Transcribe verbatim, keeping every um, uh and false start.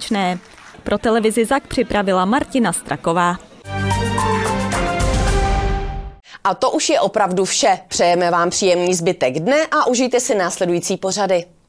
náročné. Pro televizi Zak připravila Martina Straková. A to už je opravdu vše. Přejeme vám příjemný zbytek dne a užijte si následující pořady.